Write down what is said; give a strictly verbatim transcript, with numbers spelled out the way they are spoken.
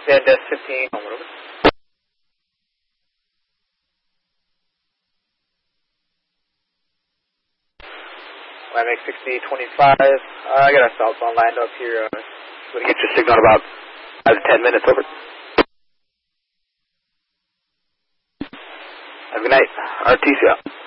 Yeah, Desk fifteen, home over. Y M X sixty twenty-five. Uh, I got a southbound lined up here. Uh, going to get your signal in about five to ten minutes, over. Have a good night. R T C out.